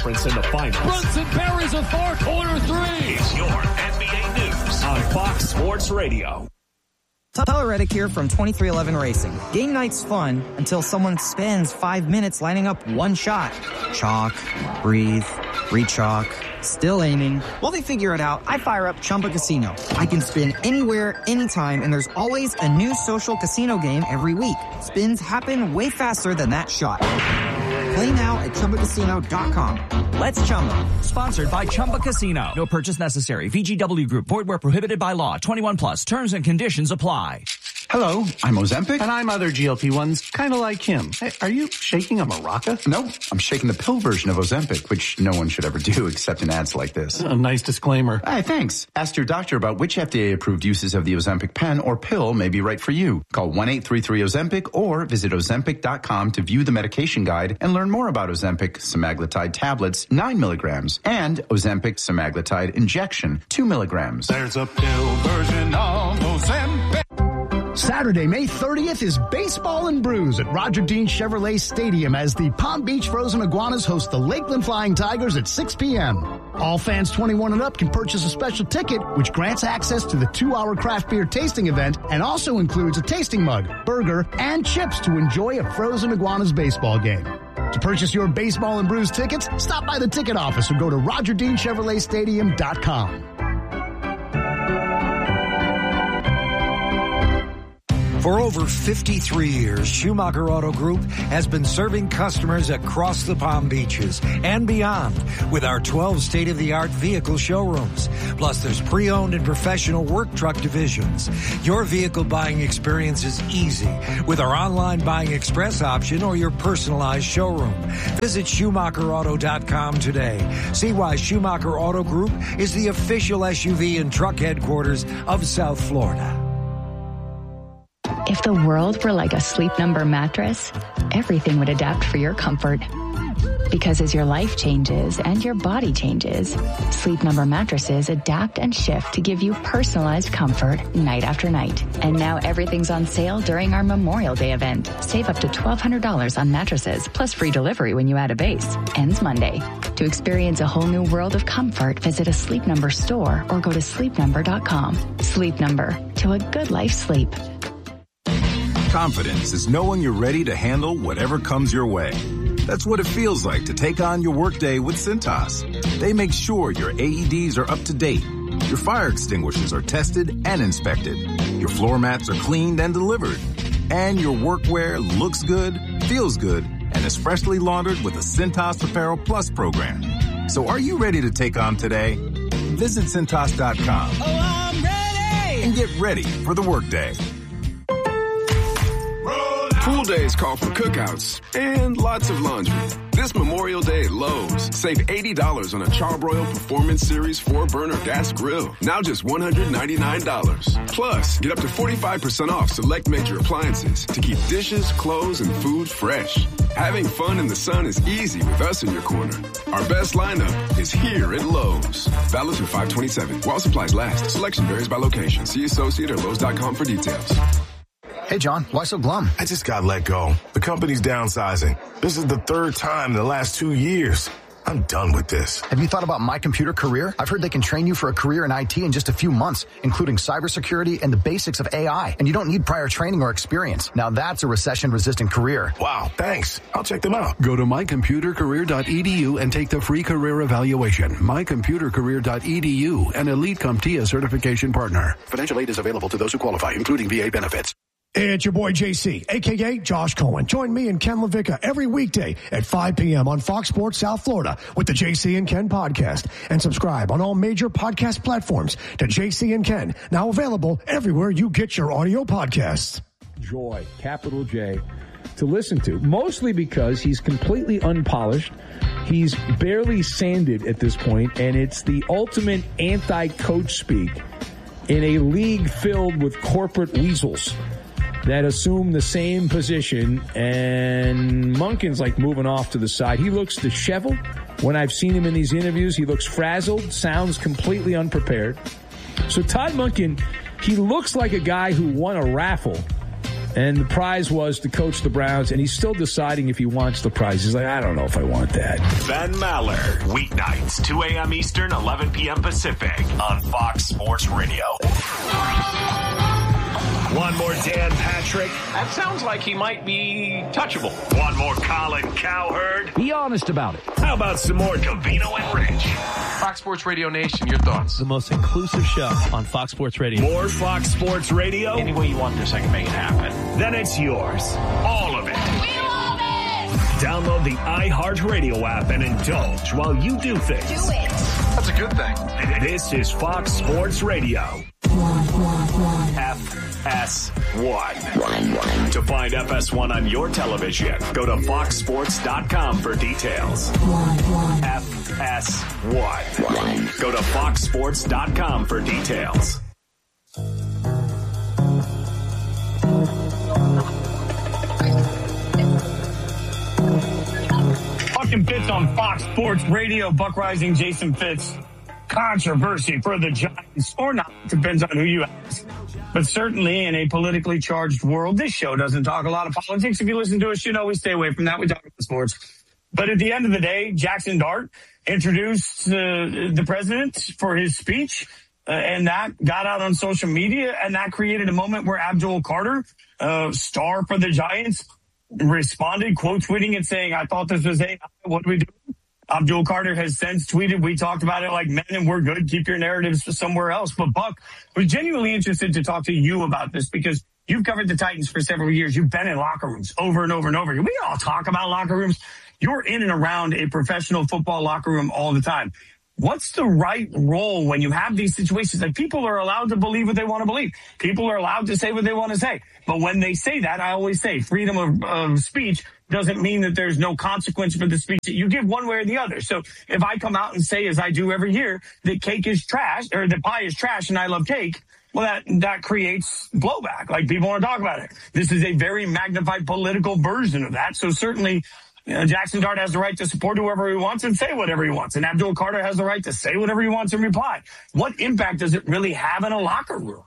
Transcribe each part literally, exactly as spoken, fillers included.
Conference in the finals. Brunson buries a far corner three. It's your N B A News on Fox Sports Radio. Tyler Reddick here from twenty-three eleven Racing. Game night's fun until someone spends five minutes lining up one shot. Chalk, breathe, re-chalk, still aiming. While they figure it out, I fire up Chumba Casino. I can spin anywhere, anytime, and there's always a new social casino game every week. Spins happen way faster than that shot. Play now at Chumba Casino dot com. Let's Chumba. Sponsored by Chumba Casino. No purchase necessary. V G W Group. Void where prohibited by law. twenty-one plus. Terms and conditions apply. Hello, I'm Ozempic. And I'm other G L P ones, kind of like him. Hey, are you shaking a maraca? No, I'm shaking the pill version of Ozempic, which no one should ever do except in ads like this. A nice disclaimer. Hey, thanks. Ask your doctor about which F D A-approved uses of the Ozempic pen or pill may be right for you. Call one eight three three Ozempic or visit Ozempic dot com to view the medication guide and learn more about Ozempic semaglutide tablets, nine milligrams, and Ozempic semaglutide injection, two milligrams. There's a pill version of Ozempic. Saturday, May thirtieth is Baseball and Brews at Roger Dean Chevrolet Stadium as the Palm Beach Frozen Iguanas host the Lakeland Flying Tigers at six p.m. All fans twenty-one and up can purchase a special ticket, which grants access to the two-hour craft beer tasting event and also includes a tasting mug, burger, and chips to enjoy a Frozen Iguanas baseball game. To purchase your Baseball and Brews tickets, stop by the ticket office or go to roger dean chevrolet stadium dot com. For over fifty-three years, Schumacher Auto Group has been serving customers across the Palm Beaches and beyond with our twelve state-of-the-art vehicle showrooms. Plus, there's pre-owned and professional work truck divisions. Your vehicle buying experience is easy with our online buying express option or your personalized showroom. Visit Schumacher Auto dot com today. See why Schumacher Auto Group is the official S U V and truck headquarters of South Florida. If the world were like a Sleep Number mattress, everything would adapt for your comfort. Because as your life changes and your body changes, Sleep Number mattresses adapt and shift to give you personalized comfort night after night. And now everything's on sale during our Memorial Day event. Save up to twelve hundred dollars on mattresses, plus free delivery when you add a base. Ends Monday. To experience a whole new world of comfort, visit a Sleep Number store or go to sleep number dot com. Sleep Number. To a good life sleep. Confidence is knowing you're ready to handle whatever comes your way. That's what it feels like to take on your workday with Cintas. They make sure your A E Ds are up to date, your fire extinguishers are tested and inspected, your floor mats are cleaned and delivered, and your workwear looks good, feels good, and is freshly laundered with the Cintas Apparel Plus program. So are you ready to take on today? Visit Cintas dot com. Oh, I'm ready! And get ready for the workday. Pool days call for cookouts and lots of laundry. This Memorial Day at Lowe's, save eighty dollars on a Charbroil Performance Series four burner gas grill. Now just one hundred ninety-nine dollars. Plus, get up to forty-five percent off select major appliances to keep dishes, clothes, and food fresh. Having fun in the sun is easy with us in your corner. Our best lineup is here at Lowe's. Valid through five twenty-seven. While supplies last. Selection varies by location. See associate or Lowe's dot com for details. Hey, John, why so glum? I just got let go. The company's downsizing. This is the third time in the last two years. I'm done with this. Have you thought about My Computer Career? I've heard they can train you for a career in I T in just a few months, including cybersecurity and the basics of A I. And you don't need prior training or experience. Now that's a recession-resistant career. Wow, thanks. I'll check them out. Go to my computer career dot e d u and take the free career evaluation. my computer career dot e d u, an Elite CompTIA certification partner. Financial aid is available to those who qualify, including V A benefits. It's your boy J C, a k a. Josh Cohen. Join me and Ken LaVicka every weekday at five p.m. on Fox Sports South Florida with the J C and Ken podcast. And subscribe on all major podcast platforms to J C and Ken, now available everywhere you get your audio podcasts. Joy, capital J, to listen to, mostly because he's completely unpolished. He's barely sanded at this point, and it's the ultimate anti-coach speak in a league filled with corporate weasels that assume the same position, and Monken's like moving off to the side. He looks disheveled. When I've seen him in these interviews, he looks frazzled, sounds completely unprepared. So Todd Monken, he looks like a guy who won a raffle And the prize was to coach the Browns, and he's still deciding if he wants the prize. He's like, I don't know if I want that. Ben Maller, weeknights, two a.m. Eastern, eleven p.m. Pacific on Fox Sports Radio. One more Dan Patrick. That sounds like he might be touchable. One more Colin Cowherd. Be honest about it. How about some more Covino and Rich? Fox Sports Radio Nation, your thoughts? The most inclusive show on Fox Sports Radio. More Fox Sports Radio? Any way you want this, I can make it happen. Then it's yours. All of it. We love it! Download the iHeartRadio app and indulge while you do things. Do it. That's a good thing. This is Fox Sports Radio. F S one. To find F S one on your television, go to fox sports dot com for details. F S one. Go to fox sports dot com for details. Fucking Fitz on Fox Sports Radio. Buck Rising, Jason Fitz. Controversy for the Giants, or not, depends on who you ask. But certainly in a politically charged world, this show doesn't talk a lot of politics. If you listen to us, you know we stay away from that. We talk about sports. But at the end of the day, Jackson Dart introduced uh, the president for his speech, uh, and that got out on social media, and that created a moment where Abdul Carter, uh, star for the Giants, responded, quote tweeting and saying, I thought this was a, what do we do? Abdul Carter has since tweeted, we talked about it like men and we're good. Keep your narratives somewhere else. But Buck was genuinely interested to talk to you about this because you've covered the Titans for several years. You've been in locker rooms over and over and over. We all talk about locker rooms. You're in and around a professional football locker room all the time. What's the right role when you have these situations? Like, people are allowed to believe what they want to believe. People are allowed to say what they want to say. But when they say that, I always say freedom of, of speech doesn't mean that there's no consequence for the speech that you give one way or the other. So if I come out and say, as I do every year, that cake is trash or that pie is trash and I love cake, well, that, that creates blowback. Like, people want to talk about it. This is a very magnified political version of that. So certainly, you know, Jackson Dart has the right to support whoever he wants and say whatever he wants. And Abdul Carter has the right to say whatever he wants and reply. What impact does it really have in a locker room?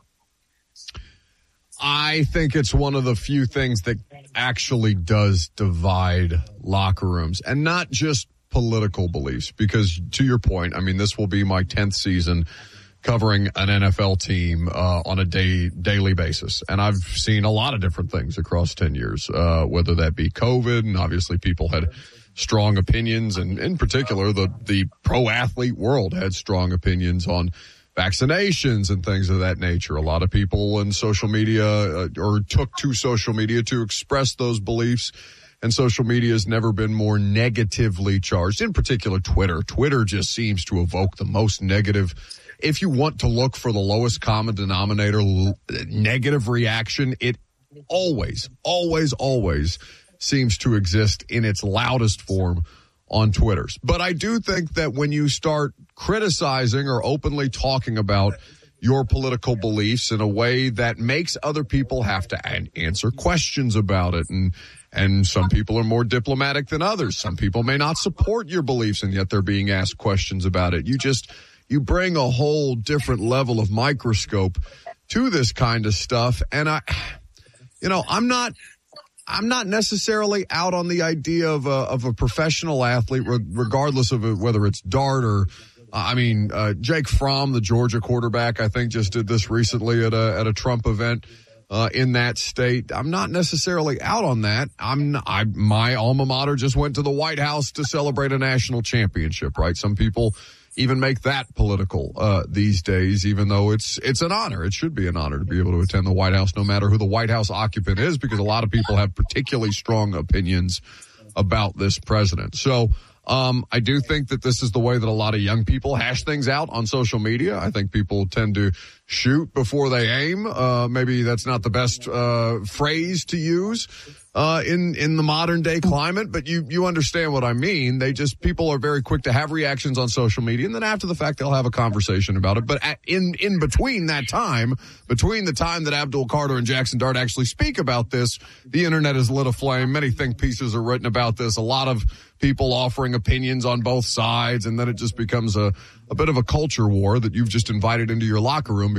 I think it's one of the few things that actually does divide locker rooms, and not just political beliefs, because to your point, I mean, this will be my tenth season covering an N F L team uh, on a day daily basis. And I've seen a lot of different things across ten years, uh, whether that be COVID, and obviously people had strong opinions, and in particular, the, the pro athlete world had strong opinions on vaccinations and things of that nature. A lot of people in social media uh, or took to social media to express those beliefs. And social media has never been more negatively charged, in particular Twitter. Twitter just seems to evoke the most negative. If you want to look for the lowest common denominator, l- negative reaction, it always, always, always seems to exist in its loudest form on Twitter. But I do think that when you start criticizing or openly talking about your political beliefs in a way that makes other people have to an- answer questions about it, and and some people are more diplomatic than others. Some people may not support your beliefs, and yet they're being asked questions about it. You just, you bring a whole different level of microscope to this kind of stuff. And I, you know, I'm not, I'm not necessarily out on the idea of a, of a professional athlete, re- regardless of it, whether it's Dart or, uh, I mean, uh, Jake Fromm, the Georgia quarterback, I think just did this recently at a, at a Trump event, uh, in that state. I'm not necessarily out on that. I'm, I, my alma mater just went to the White House to celebrate a national championship, right? Some people even make that political, uh, these days, even though it's, it's an honor. It should be an honor to be able to attend the White House, no matter who the White House occupant is, because a lot of people have particularly strong opinions about this president. So, um, I do think that this is the way that a lot of young people hash things out on social media. I think people tend to shoot before they aim. Uh, maybe that's not the best, uh, phrase to use. Uh, in, in the modern day climate, but you, you understand what I mean. They just, people are very quick to have reactions on social media, and then after the fact, they'll have a conversation about it. But at, in, in between that time, between the time that Abdul Carter and Jackson Dart actually speak about this, the internet is lit aflame. Many think pieces are written about this. A lot of people offering opinions on both sides, and then it just becomes a, a bit of a culture war that you've just invited into your locker room because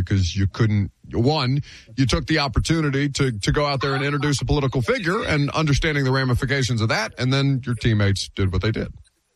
because you couldn't, one, you took the opportunity to, to go out there and introduce a political figure and understanding the ramifications of that, and then your teammates did what they did.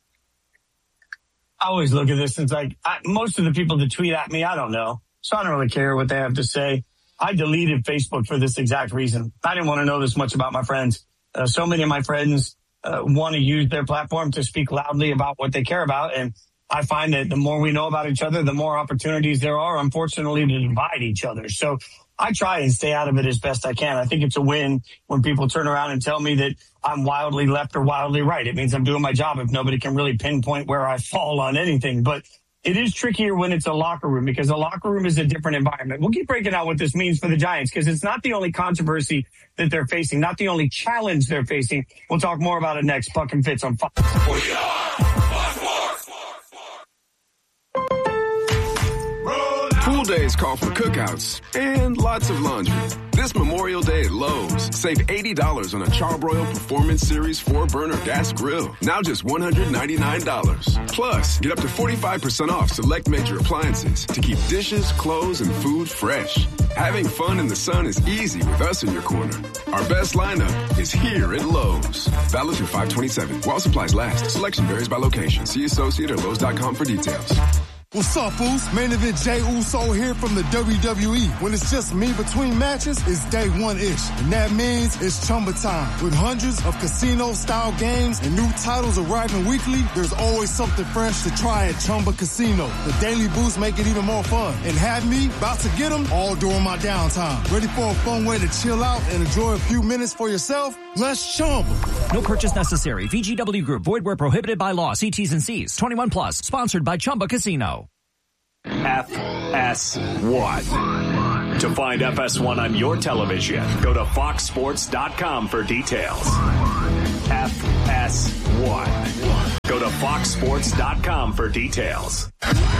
I always look at this and it's like, I, most of the people that tweet at me, I don't know. So I don't really care what they have to say. I deleted Facebook for this exact reason. I didn't want to know this much about my friends. Uh, so many of my friends uh, want to use their platform to speak loudly about what they care about. And I find that the more we know about each other, the more opportunities there are, unfortunately, to divide each other. So I try and stay out of it as best I can. I think it's a win when people turn around and tell me that I'm wildly left or wildly right. It means I'm doing my job if nobody can really pinpoint where I fall on anything. But it is trickier when it's a locker room because a locker room is a different environment. We'll keep breaking out what this means for the Giants because it's not the only controversy that they're facing, not the only challenge they're facing. We'll talk more about it next. Buck and Fitz on Fox Sports. Pool days call for cookouts and lots of laundry. This Memorial Day at Lowe's, save eighty dollars on a Charbroil Performance Series four burner gas grill. Now just one hundred ninety-nine dollars. Plus, get up to forty-five percent off select major appliances to keep dishes, clothes, and food fresh. Having fun in the sun is easy with us in your corner. Our best lineup is here at Lowe's. Valid through five twenty-seven. While supplies last. Selection varies by location. See associate or Lowe's dot com for details. What's up, Foos? Main event Jey Uso here from the W W E. When it's just me between matches, it's day one-ish. And that means it's Chumba time. With hundreds of casino-style games and new titles arriving weekly, there's always something fresh to try at Chumba Casino. The daily boosts make it even more fun. And have me about to get them all during my downtime. Ready for a fun way to chill out and enjoy a few minutes for yourself? Let's Chumba. No purchase necessary. V G W Group. Void where prohibited by law. See T's and C's. twenty-one plus. Sponsored by Chumba Casino. F S one. To find F S one on your television, go to fox sports dot com for details. F S one. Go to fox sports dot com for details.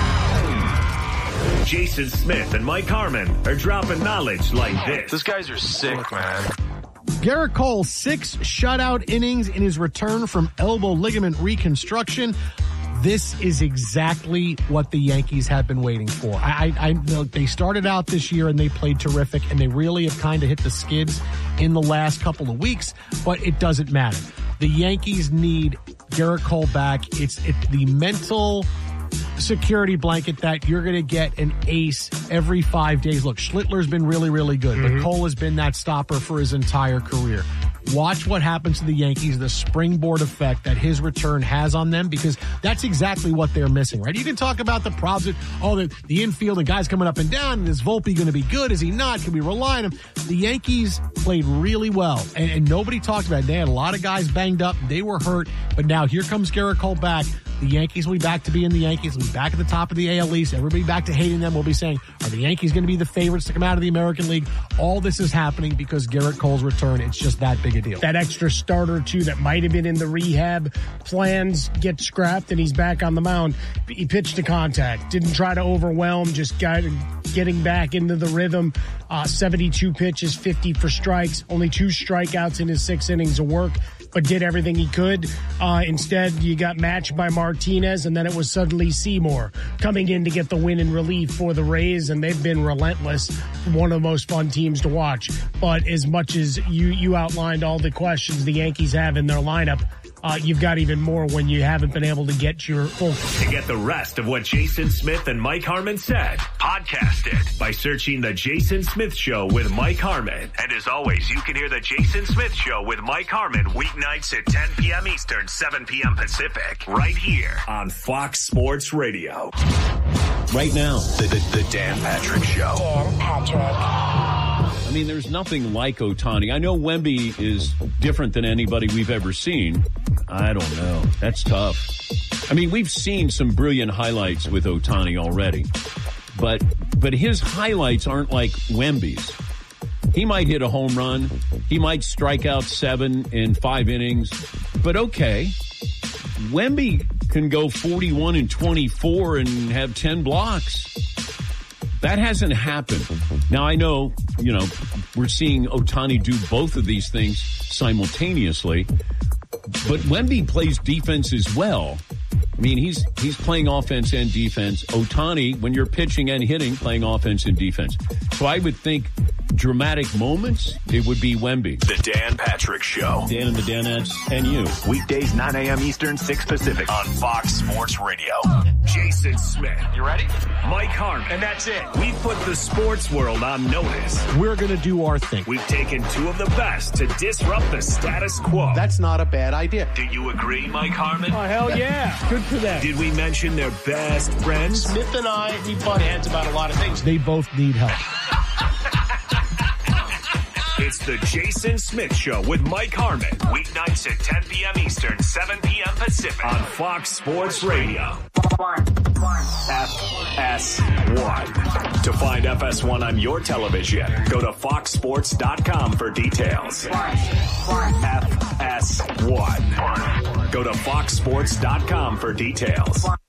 Jason Smith and Mike Harmon are dropping knowledge like this. Those guys are sick, man. Gerrit Cole, six shutout innings in his return from elbow ligament reconstruction. This is exactly what the Yankees have been waiting for. I, I, I know they started out this year and they played terrific, and they really have kind of hit the skids in the last couple of weeks, but it doesn't matter. The Yankees need Gerrit Cole back. It's, it's the mental security blanket that you're going to get an ace every five days. Look, Schlittler's been really, really good, mm-hmm. but Cole has been that stopper for his entire career. Watch what happens to the Yankees, the springboard effect that his return has on them, because that's exactly what they're missing, right? You can talk about the problems, that, oh, the, the infield and guys coming up and down, and is Volpe going to be good? Is he not? Can we rely on him? The Yankees played really well, and, and nobody talked about it. They had a lot of guys banged up. They were hurt, but now here comes Gerrit Cole back. The Yankees will be back to being the Yankees. We'll be back at the top of the A L East. Everybody back to hating them. We'll be saying, are the Yankees going to be the favorites to come out of the American League? All this is happening because Gerrit Cole's return. It's just that big a deal. That extra start or two that might have been in the rehab plans get scrapped, and he's back on the mound. He pitched to contact. Didn't try to overwhelm, just got getting back into the rhythm. Uh, seventy-two pitches, fifty for strikes. Only two strikeouts in his six innings of work, but did everything he could. Uh, instead, you got matched by Martinez, and then it was suddenly Seymour coming in to get the win in relief for the Rays, and they've been relentless. One of the most fun teams to watch. But as much as you, you outlined all the questions the Yankees have in their lineup, Uh, you've got even more when you haven't been able to get your full. To get the rest of what Jason Smith and Mike Harmon said, podcast it by searching The Jason Smith Show with Mike Harmon. And as always, you can hear The Jason Smith Show with Mike Harmon weeknights at ten p.m. Eastern, seven p.m. Pacific, right here on Fox Sports Radio. Right now, the, the, the Dan Patrick Show. Dan Patrick. I mean, there's nothing like Ohtani. I know Wemby is different than anybody we've ever seen. I don't know. That's tough. I mean, we've seen some brilliant highlights with Ohtani already, but but his highlights aren't like Wemby's. He might hit a home run. He might strike out seven in five innings, but okay. Wemby can go forty-one and twenty-four and have ten blocks. That hasn't happened. Now, I know, you know, we're seeing Ohtani do both of these things simultaneously, but Wemby plays defense as well. I mean, he's he's playing offense and defense. Ohtani, when you're pitching and hitting, playing offense and defense. So I would think dramatic moments, it would be Wemby. The Dan Patrick Show. Dan and the Danettes and you. Weekdays, nine a.m. Eastern, six Pacific on Fox Sports Radio. Jason Smith. You ready? Mike Harmon. And that's it. We put the sports world on notice. We're going to do our thing. We've taken two of the best to disrupt the status quo. That's not a bad idea. Do you agree, Mike Harmon? Oh, hell yeah. Good for them. Did we mention their best friends? Smith and I, we butt heads about a lot of things. They both need help. It's the Jason Smith Show with Mike Harmon. Weeknights at ten p.m. Eastern, seven p.m. Pacific on Fox Sports Radio. F S one. To find F S one on your television, go to fox sports dot com for details. F S one. Go to fox sports dot com for details.